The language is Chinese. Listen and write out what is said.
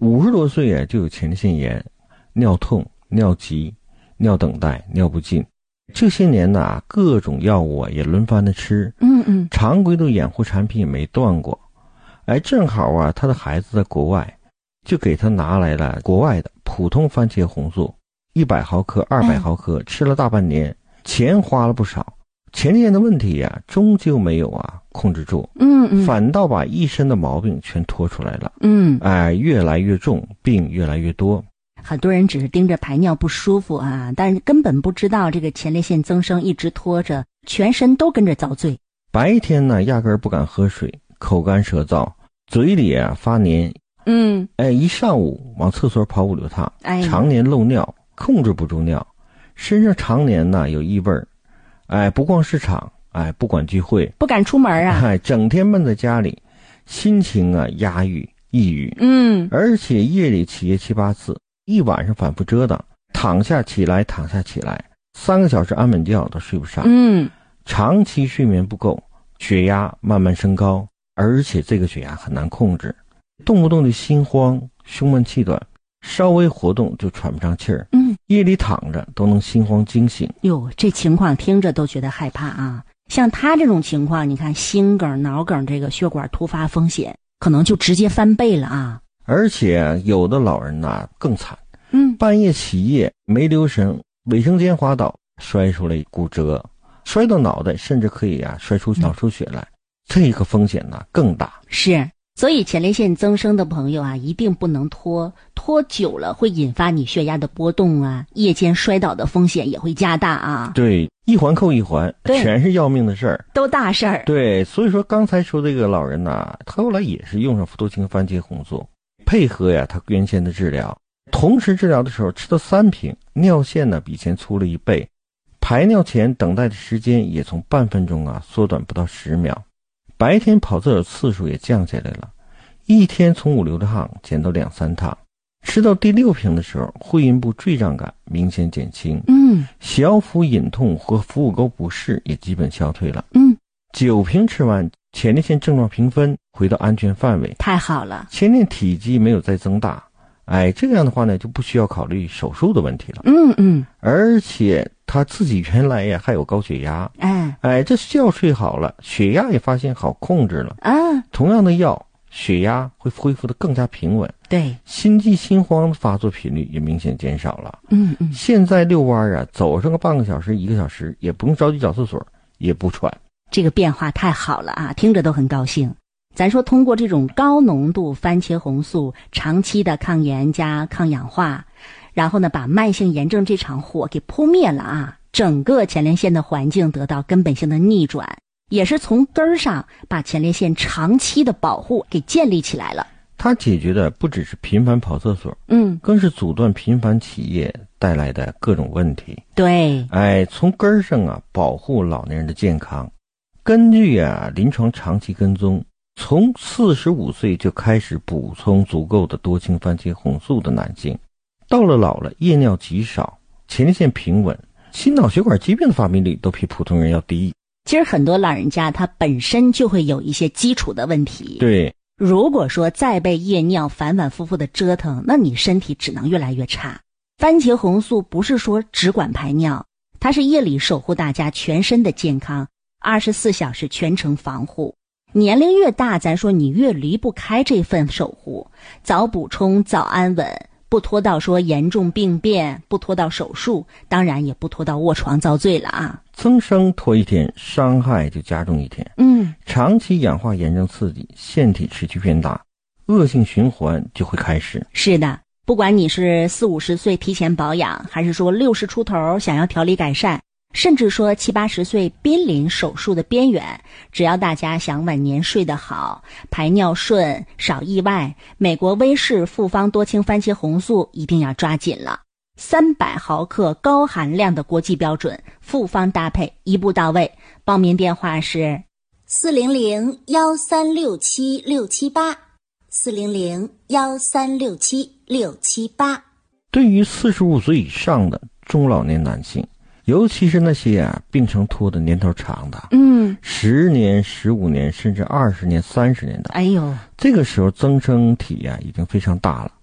50多岁啊就有前列腺炎、尿痛、尿急、尿等待、尿不尽。这些年呢，各种药物啊也轮番的吃，常规的养护产品也没断过。正好啊，他的孩子在国外，就给他拿来了国外的普通番茄红素，100毫克、200毫克，吃了大半年，钱花了不少。前列腺的问题啊，终究没有控制住，反倒把一身的毛病全拖出来了，越来越重，病越来越多。 很多人只是盯着排尿不舒服啊，但是根本不知道这个前列腺增生一直拖着，全身都跟着遭罪。 白天呢，压根儿不敢喝水，口干舌燥，嘴里发黏，一上午往厕所跑5、6趟，常年漏尿，控制不住尿，身上常年呢有异味儿，不逛市场，不管聚会， 不敢出门啊， 整天闷在家里，心情压抑、抑郁，而且夜里起夜7、8次，一晚上反复折腾，躺下起来，躺下起来，3个小时安稳觉都睡不上，长期睡眠不够，血压慢慢升高，而且这个血压很难控制，动不动就心慌、胸闷气短，稍微活动就喘不上气儿，夜里躺着都能心慌惊醒。 哟，这情况听着都觉得害怕啊！像他这种情况，你看心梗、脑梗这个血管突发风险，可能就直接翻倍了啊！ 而且有的老人更惨，半夜起夜没留神，卫生间滑倒，摔出来骨折，摔到脑袋，甚至可以摔出脑出血来，这个风险更大。 是。所以前列腺增生的朋友一定不能拖久了会引发你血压的波动夜间摔倒的风险也会加大对，一环扣一环，全是要命的事儿， 都大事儿。 对，所以说刚才说这个老人他后来也是用上福多清番茄红素，配合他原先的治疗，同时治疗的时候吃到3瓶，尿线比以前粗了1倍，排尿前等待的时间也从半分钟缩短不到10秒。白天跑厕所次数也降下来了，一天从5、6趟减到2、3趟。吃到第6瓶的时候，会阴部坠胀感明显减轻，小腹隐痛和腹股沟不适也基本消退了。9瓶吃完，前列腺症状平分，回到安全范围， 太好了。 前列腺体积没有再增大，这样的话呢，就不需要考虑手术的问题了。而且他自己原来还有高血压，这觉睡好了，血压也发现好控制了同样的药，血压会恢复得更加平稳， 对， 心悸心慌的发作频率也明显减少了。现在遛弯走上个半个小时、1个小时，也不用着急找厕所，也不喘。 这个变化太好了听着都很高兴。咱说通过这种高浓度番茄红素长期的抗炎加抗氧化，然后呢把慢性炎症这场火给扑灭了整个前列腺的环境得到根本性的逆转，也是从根儿上把前列腺长期的保护给建立起来了。 它解决的不只是频繁跑厕所，更是阻断频繁起夜带来的各种问题。 对， 从根儿上保护老年人的健康。根据临床长期跟踪，从45岁就开始补充足够的多氢番茄红素的男性，到了老了夜尿极少，前列腺平稳，心脑血管疾病的发病率都比普通人要低。 其实很多老人家他本身就会有一些基础的问题， 对， 如果说再被夜尿反反复复的折腾，那你身体只能越来越差。番茄红素不是说只管排尿，它是夜里守护大家全身的健康，24小时全程防护。年龄越大，咱说你越离不开这份守护，早补充早安稳，不拖到说严重病变，不拖到手术，当然也不拖到卧床遭罪了增生拖一天，伤害就加重一天。长期氧化炎症刺激，腺体持续变大，恶性循环就会开始。 是的，不管你是40、50岁提前保养，还是说60出头想要调理改善，甚至说70、80岁濒临手术的边缘，只要大家想晚年睡得好，排尿顺，少意外，美国威士复方多氢番茄红素一定要抓紧了。300毫克高含量的国际标准，复方搭配一步到位。报名电话是 400-1367-678 400-1367-678。 对于45岁以上的中老年男性，尤其是那些病程拖的年头长的，10年、15年甚至20年、30年的， 哎呦， 这个时候增生体已经非常大了，